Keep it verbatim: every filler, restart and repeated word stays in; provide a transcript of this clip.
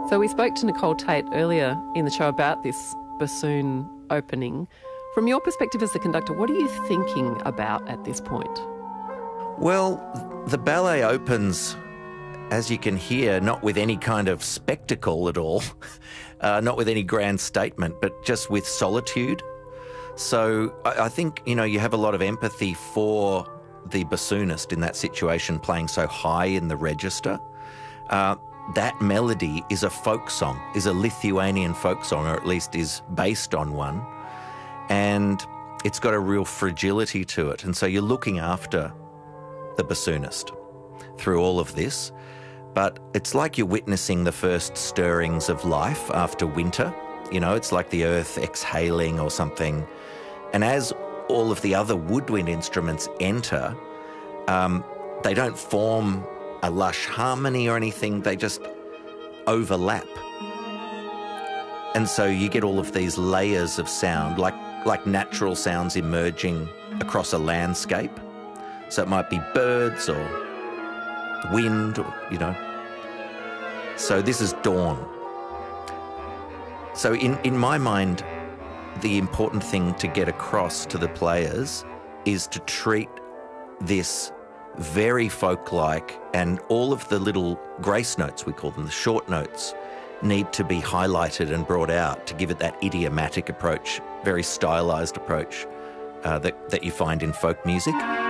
So we spoke to Nicole Tate earlier in the show about this bassoon opening. From your perspective as the conductor, what are you thinking about at this point? Well, the ballet opens, as you can hear, not with any kind of spectacle at all, uh, not with any grand statement, but just with solitude. So I, I think, you know, you have a lot of empathy for the bassoonist in that situation, playing so high in the register. Uh, that melody is a folk song, is a Lithuanian folk song, or at least is based on one. And it's got a real fragility to it. And so you're looking after the bassoonist through all of this. But it's like you're witnessing the first stirrings of life after winter. You know, it's like the earth exhaling or something. And as all of the other woodwind instruments enter, um, they don't form a lush harmony or anything, they just overlap. And so you get all of these layers of sound, like, like natural sounds emerging across a landscape. So it might be birds or wind, or, you know. So this is dawn. So in, in my mind, the important thing to get across to the players is to treat this very folk-like, and all of the little grace notes, we call them, the short notes, need to be highlighted and brought out to give it that idiomatic approach, very stylised approach uh, that, that you find in folk music.